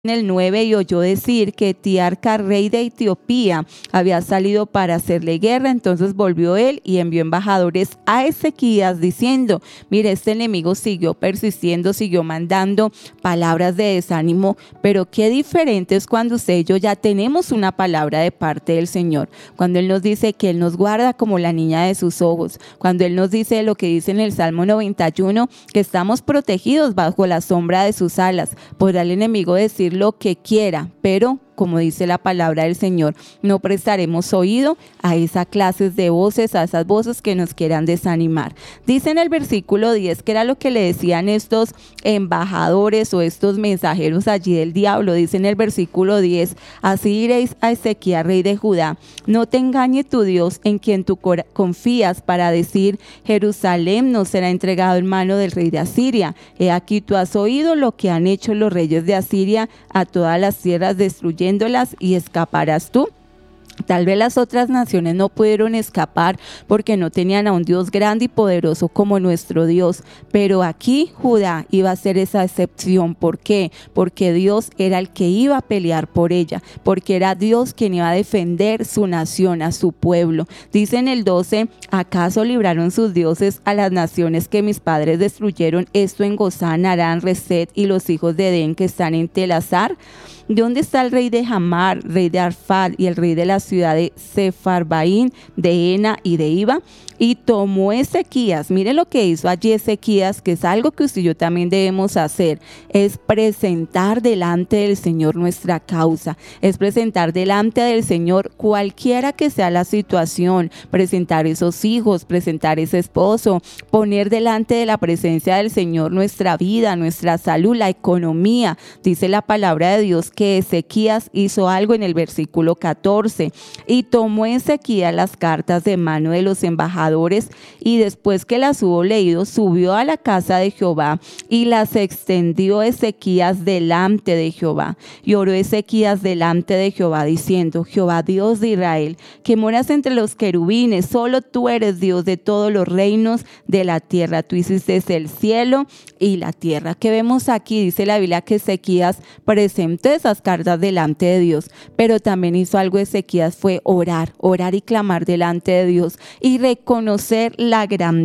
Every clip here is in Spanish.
en el 9 y oyó decir que Tiarca, rey de Etiopía, había salido para hacerle guerra. Entonces volvió él y envió embajadores a Ezequías diciendo: mire, este enemigo siguió persistiendo, siguió mandando palabras de desánimo, pero qué diferente es cuando usted y yo ya tenemos una palabra de parte del Señor, cuando Él nos dice que Él nos guarda como la niña de sus ojos, cuando Él nos dice lo que dice en el Salmo 91, que estamos protegidos bajo la sombra de sus alas. Podrá el enemigo decir lo que quiera, pero como dice la palabra del Señor, no prestaremos oído a esas clases de voces, a esas voces que nos quieran desanimar. Dice en el versículo 10, que era lo que le decían estos embajadores o estos mensajeros allí del diablo. Dice en el versículo 10: así diréis a Ezequías, rey de Judá: no te engañe tu Dios, en quien tú confías, para decir: Jerusalén no será entregado en mano del rey de Asiria. He aquí, tú has oído lo que han hecho los reyes de Asiria a todas las tierras, destruyéndolas, y escaparás tú. Tal vez las otras naciones no pudieron escapar porque no tenían a un Dios grande y poderoso como nuestro Dios, pero aquí Judá iba a ser esa excepción. ¿Por qué? Porque Dios era el que iba a pelear por ella, porque era Dios quien iba a defender su nación, a su pueblo. Dice en el 12: ¿acaso libraron sus dioses a las naciones que mis padres destruyeron? Esto en Gozán, Harán, Reset y los hijos de Edén que están en Telasar. ¿Dónde está el rey de Hamar, rey de Arfad, y el rey de la ciudad de Sefarbaín, de Ena y de Iba? Y tomó Ezequías, mire lo que hizo allí Ezequías, que es algo que usted y yo también debemos hacer, es presentar delante del Señor nuestra causa, es presentar delante del Señor cualquiera que sea la situación, presentar esos hijos, presentar ese esposo, poner delante de la presencia del Señor nuestra vida, nuestra salud, la economía. Dice la palabra de Dios que Ezequías hizo algo en el versículo 14: y tomó Ezequías las cartas de mano de los embajadores, y después que las hubo leído, subió a la casa de Jehová y las extendió Ezequías delante de Jehová. Y oró Ezequías delante de Jehová diciendo: Jehová, Dios de Israel, que moras entre los querubines, solo tú eres Dios de todos los reinos de la tierra. Tú hiciste el cielo y la tierra. Que vemos aquí, dice la Biblia, que Ezequías presentó esas cartas delante de Dios, pero también hizo algo Ezequías, fue orar y clamar delante de Dios y reconocer la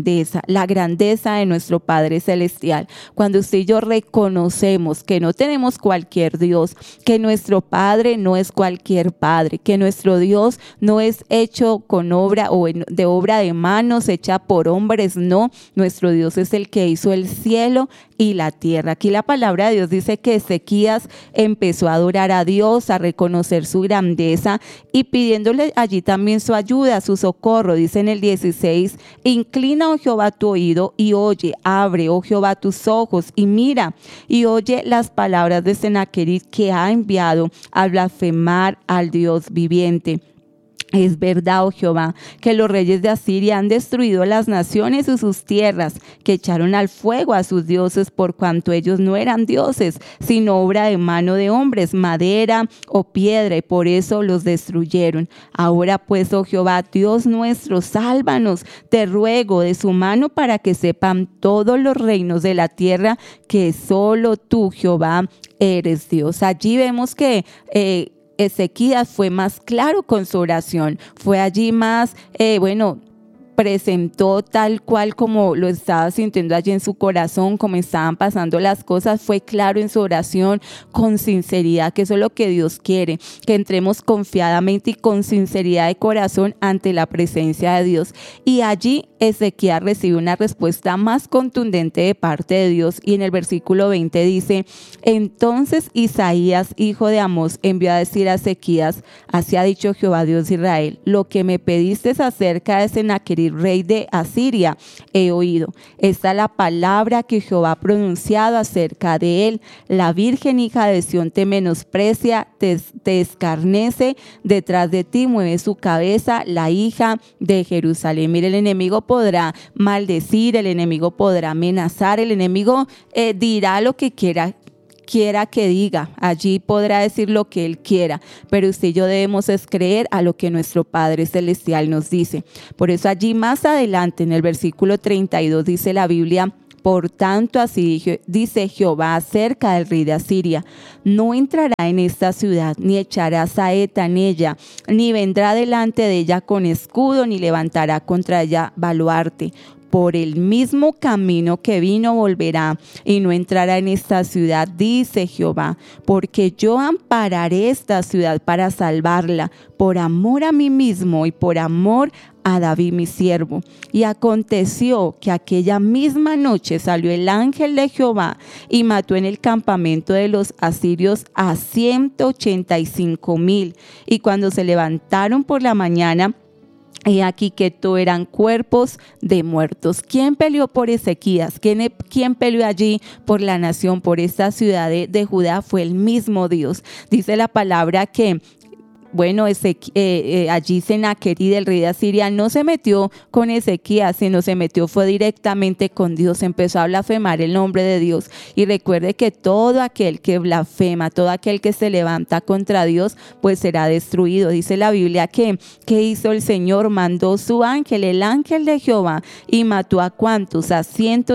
grandeza de nuestro Padre Celestial. Cuando usted y yo reconocemos que no tenemos cualquier Dios, que nuestro Padre no es cualquier Padre, que nuestro Dios no es hecho con obra o de obra de manos hecha por hombres, no, nuestro Dios es el que hizo el cielo y la tierra. Aquí la palabra de Dios dice que Ezequías empezó a adorar a Dios, a reconocer su grandeza y pidiéndole allí también su ayuda, su socorro. Dice en el 16: inclina, oh Jehová, tu oído y oye, abre, oh Jehová, tus ojos y mira y oye las palabras de Sennacherib, que ha enviado a blasfemar al Dios viviente. Es verdad, oh Jehová, que los reyes de Asiria han destruido las naciones y sus tierras, que echaron al fuego a sus dioses, por cuanto ellos no eran dioses, sino obra de mano de hombres, madera o piedra, y por eso los destruyeron. Ahora pues, oh Jehová, Dios nuestro, sálvanos, te ruego, de su mano, para que sepan todos los reinos de la tierra que solo tú, Jehová, eres Dios. Allí vemos que Ezequías fue más claro con su oración, fue allí más, presentó tal cual como lo estaba sintiendo allí en su corazón, como estaban pasando las cosas, fue claro en su oración con sinceridad, que eso es lo que Dios quiere, que entremos confiadamente y con sinceridad de corazón ante la presencia de Dios. Y allí Ezequías recibe una respuesta más contundente de parte de Dios, y en el versículo 20 dice: entonces Isaías, hijo de Amós, envió a decir a Ezequías: así ha dicho Jehová, Dios de Israel, lo que me pediste acerca de Sennacherib, rey de Asiria, he oído. Esta es la palabra que Jehová ha pronunciado acerca de él. La virgen hija de Sión te menosprecia, te escarnece, detrás de ti mueve su cabeza la hija de Jerusalén. Mire, el enemigo podrá maldecir, el enemigo podrá amenazar, el enemigo dirá lo que quiera que diga, allí podrá decir lo que él quiera, pero usted y yo debemos es creer a lo que nuestro Padre Celestial nos dice. Por eso allí más adelante en el versículo 32 dice la Biblia: por tanto así dice Jehová acerca del rey de Asiria: no entrará en esta ciudad, ni echará saeta en ella, ni vendrá delante de ella con escudo, ni levantará contra ella baluarte. Por el mismo camino que vino volverá, y no entrará en esta ciudad, dice Jehová, porque yo ampararé esta ciudad para salvarla, por amor a mí mismo y por amor a David mi siervo. Y aconteció que aquella misma noche salió el ángel de Jehová y mató en el campamento de los asirios a 185,000. Y cuando se levantaron por la mañana, y aquí que todo eran cuerpos de muertos. ¿Quién peleó por Ezequías? ¿Quién peleó allí por la nación, por esta ciudad de Judá? Fue el mismo Dios. Dice la palabra que allí Senaquerib, el rey de Asiria, no se metió con Ezequías, sino se metió fue directamente con Dios. Empezó a blasfemar el nombre de Dios. Y recuerde que todo aquel que blasfema, todo aquel que se levanta contra Dios, pues será destruido. Dice la Biblia que hizo el Señor, mandó su ángel, el ángel de Jehová, y mató a ¿cuántos? A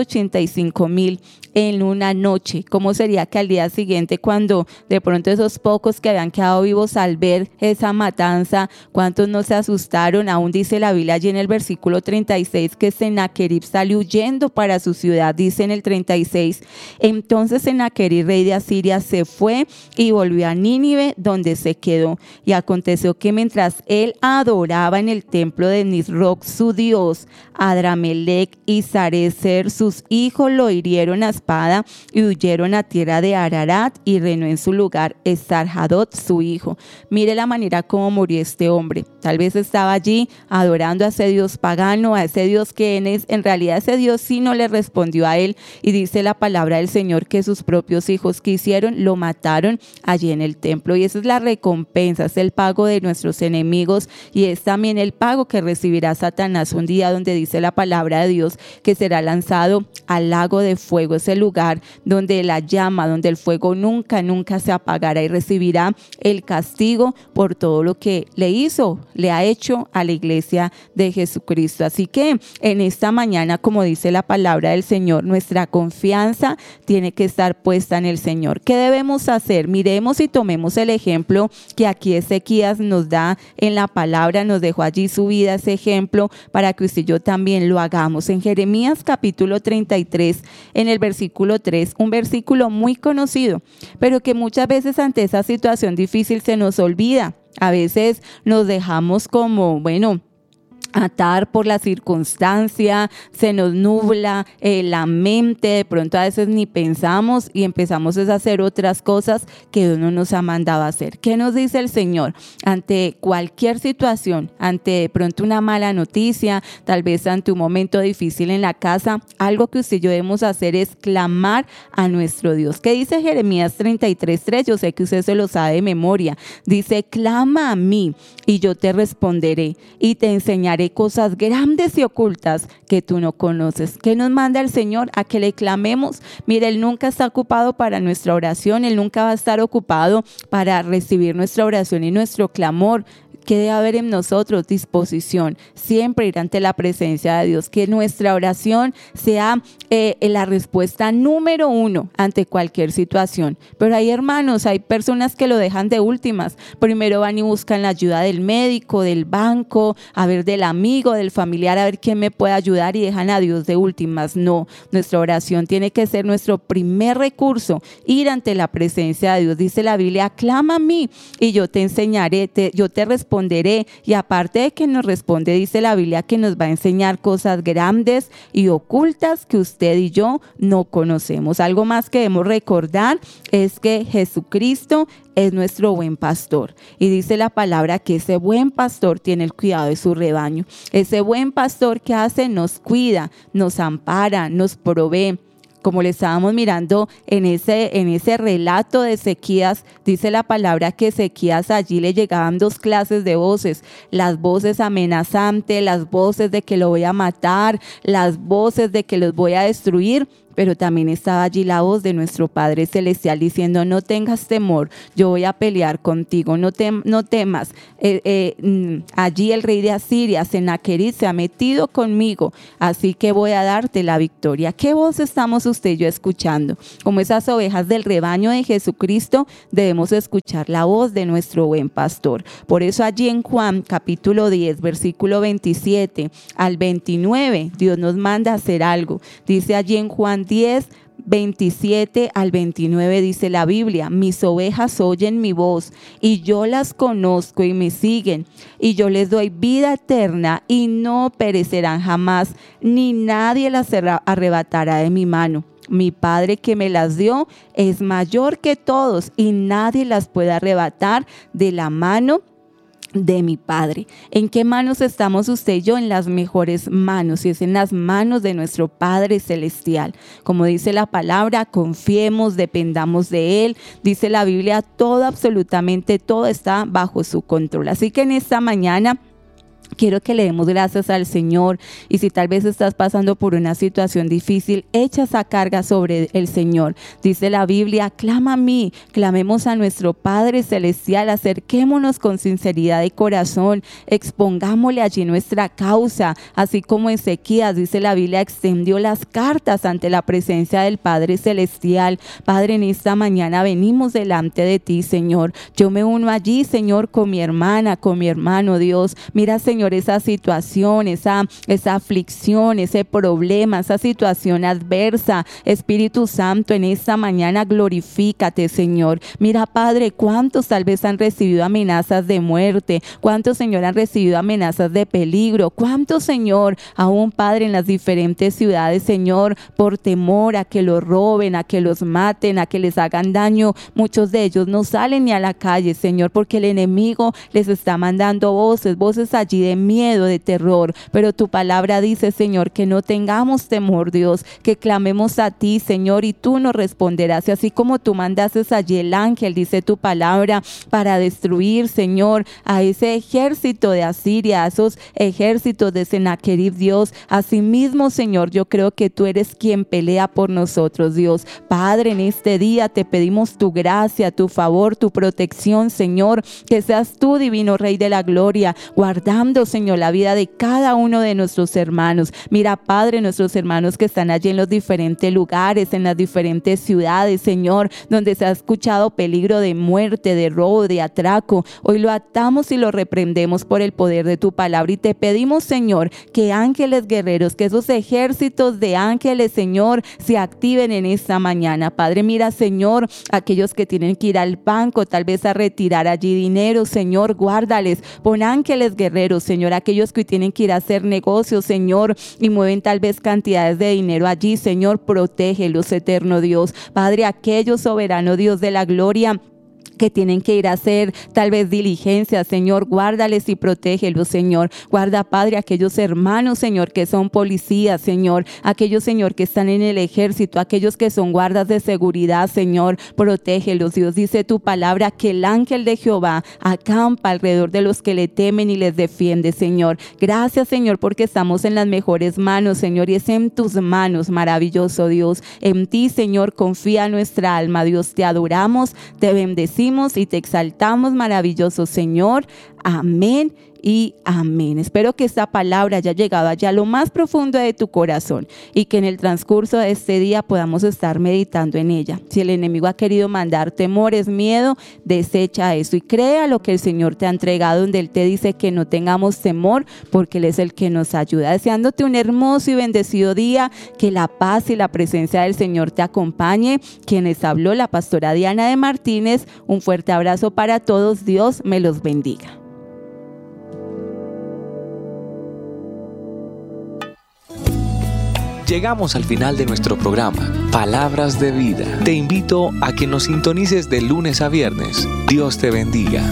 185,000 en una noche. ¿Cómo sería que al día siguiente, cuando de pronto esos pocos que habían quedado vivos al ver esa matanza, cuántos no se asustaron? Aún dice la Biblia allí en el versículo 36 que Senaquerib salió huyendo para su ciudad. Dice en el 36: entonces Senaquerib, rey de Asiria, se fue y volvió a Nínive, donde se quedó. Y aconteció que mientras él adoraba en el templo de Nisroch su dios, Adramelech y Sarecer sus hijos lo hirieron a espada y huyeron a tierra de Ararat, y reinó en su lugar Esarhadot su hijo. Mire la manera como murió este hombre. Tal vez estaba allí adorando a ese dios pagano, a ese dios que en realidad ese dios sí no le respondió a él, y dice la palabra del Señor que sus propios hijos que hicieron lo mataron allí en el templo. Y esa es la recompensa, es el pago de nuestros enemigos, y es también el pago que recibirá Satanás un día, donde dice la palabra de Dios que será lanzado al lago de fuego, ese lugar donde la llama, donde el fuego nunca se apagará, y recibirá el castigo por todo lo que le ha hecho a la iglesia de Jesucristo. Así que en esta mañana, como dice la palabra del Señor, nuestra confianza tiene que estar puesta en el Señor. ¿Qué debemos hacer? Miremos y tomemos el ejemplo que aquí Ezequías nos da en la palabra, nos dejó allí su vida, ese ejemplo, para que usted y yo también lo hagamos. En Jeremías capítulo 33, en el versículo 3, un versículo muy conocido, pero que muchas veces ante esa situación difícil se nos olvida. A veces nos dejamos atar por la circunstancia, se nos nubla la mente, de pronto a veces ni pensamos y empezamos a hacer otras cosas que Dios no nos ha mandado a hacer. ¿Qué nos dice el Señor? Ante cualquier situación, ante de pronto una mala noticia, tal vez ante un momento difícil en la casa, algo que usted y yo debemos hacer es clamar a nuestro Dios. ¿Qué dice Jeremías 33:3? Yo sé que usted se lo sabe de memoria. Dice: clama a mí y yo te responderé y te enseñaré cosas grandes y ocultas que tú no conoces. ¿Qué nos manda el Señor? A que le clamemos. Mire, Él nunca está ocupado para nuestra oración, Él nunca va a estar ocupado para recibir nuestra oración y nuestro clamor. ¿Qué debe haber en nosotros? Disposición, siempre ir ante la presencia de Dios, que nuestra oración sea la respuesta número uno ante cualquier situación. Pero hay hermanos, hay personas que lo dejan de últimas. Primero van y buscan la ayuda del médico, del banco, a ver, del amigo, del familiar, a ver quién me puede ayudar, y dejan a Dios de últimas. No, nuestra oración tiene que ser nuestro primer recurso, ir ante la presencia de Dios. Dice la Biblia: clama a mí y yo te enseñaré, yo te responderé. Y aparte de que nos responde, dice la Biblia que nos va a enseñar cosas grandes y ocultas que usted y yo no conocemos. Algo más que debemos recordar es que Jesucristo es nuestro buen pastor, y dice la palabra que ese buen pastor tiene el cuidado de su rebaño. Ese buen pastor, ¿qué hace? Nos cuida, nos ampara, nos provee. Como le estábamos mirando en ese relato de Ezequías, dice la palabra que Ezequías allí le llegaban dos clases de voces: las voces amenazantes, las voces de que lo voy a matar, las voces de que los voy a destruir. pero también estaba allí la voz de nuestro Padre Celestial diciendo: no tengas temor, yo voy a pelear contigo, no temas. Allí el rey de Asiria, Sennacherib, se ha metido conmigo, así que voy a darte la victoria. ¿Qué voz estamos usted y yo escuchando? Como esas ovejas del rebaño de Jesucristo, debemos escuchar la voz de nuestro buen pastor. Por eso allí en Juan capítulo 10, versículo 27 al 29, Dios nos manda a hacer algo. Dice allí en Juan 10, 27 al 29, dice la Biblia: mis ovejas oyen mi voz y yo las conozco y me siguen, y yo les doy vida eterna y no perecerán jamás, ni nadie las arrebatará de mi mano. Mi Padre que me las dio es mayor que todos y nadie las puede arrebatar de la mano de mi Padre. ¿En qué manos estamos usted y yo? En las mejores manos, y es en las manos de nuestro Padre Celestial. Como dice la palabra, confiemos, dependamos de Él. Dice la Biblia, todo, absolutamente todo está bajo su control. Así que en esta mañana quiero que le demos gracias al Señor, y si tal vez estás pasando por una situación difícil, echa esa carga sobre el Señor. Dice la Biblia: clama a mí, clamemos a nuestro Padre Celestial, acerquémonos con sinceridad de corazón, expongámosle allí nuestra causa, así como Ezequías, dice la Biblia, extendió las cartas ante la presencia del Padre Celestial. Padre, en esta mañana venimos delante de ti, Señor. Yo me uno allí, Señor, con mi hermana, con mi hermano, Dios. Mira, Señor, esa situación, esa aflicción, ese problema, esa situación adversa. Espíritu Santo, en esta mañana glorifícate, Señor. Mira, Padre, cuántos tal vez han recibido amenazas de muerte, cuántos, Señor, han recibido amenazas de peligro, cuántos, Señor, aún, Padre, en las diferentes ciudades, Señor, por temor a que los roben, a que los maten, a que les hagan daño. Muchos de ellos no salen ni a la calle, Señor, porque el enemigo les está mandando voces allí de miedo, de terror. Pero tu palabra dice, Señor, que no tengamos temor, Dios, que clamemos a ti, Señor, y tú nos responderás. Y así como tú mandaste allí el ángel, dice tu palabra, para destruir, Señor, a ese ejército de Asiria, a esos ejércitos de Sennacherib, Dios, asimismo, Señor, yo creo que tú eres quien pelea por nosotros, Dios. Padre, en este día te pedimos tu gracia, tu favor, tu protección, Señor, que seas tú, divino Rey de la Gloria, guardando, Señor, la vida de cada uno de nuestros hermanos. Mira, Padre, nuestros hermanos que están allí en los diferentes lugares, en las diferentes ciudades, Señor, donde se ha escuchado peligro de muerte, de robo, de atraco. Hoy lo atamos y lo reprendemos por el poder de tu palabra, y te pedimos, Señor, que ángeles guerreros, que esos ejércitos de ángeles, Señor, se activen en esta mañana. Padre, mira, Señor, aquellos que tienen que ir al banco, tal vez a retirar allí dinero, Señor, guárdales, pon ángeles guerreros, Señor, aquellos que tienen que ir a hacer negocios, Señor, y mueven tal vez cantidades de dinero allí, Señor, protégelos, eterno Dios. Padre, aquellos, soberano Dios de la gloria, que tienen que ir a hacer tal vez diligencias, Señor, guárdales y protégelos, Señor. Guarda, Padre, aquellos hermanos, Señor, que son policías, Señor, aquellos, Señor, que están en el ejército, aquellos que son guardas de seguridad, Señor, protégelos. Dios, dice tu palabra que el ángel de Jehová acampa alrededor de los que le temen y les defiende, Señor. Gracias, Señor, porque estamos en las mejores manos, Señor, y es en tus manos, maravilloso Dios. En ti, Señor, confía nuestra alma, Dios, te adoramos, te bendecimos y te exaltamos, maravilloso Señor. Amén y amén. Espero que esta palabra haya llegado allá a lo más profundo de tu corazón, y que en el transcurso de este día podamos estar meditando en ella. Si el enemigo ha querido mandar temores, miedo, desecha eso y crea lo que el Señor te ha entregado, donde Él te dice que no tengamos temor, porque Él es el que nos ayuda. Deseándote un hermoso y bendecido día, que la paz y la presencia del Señor te acompañe. Quienes habló, la pastora Diana de Martínez. Un fuerte abrazo para todos. Dios me los bendiga. Llegamos al final de nuestro programa, Palabras de Vida. Te invito a que nos sintonices de lunes a viernes. Dios te bendiga.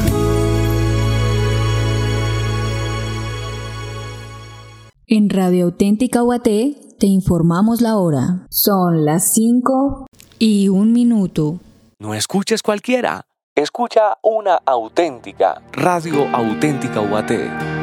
En Radio Auténtica Guaté te informamos la hora. Son las 5:01. No escuches cualquiera. Escucha una auténtica. Radio Auténtica Guaté.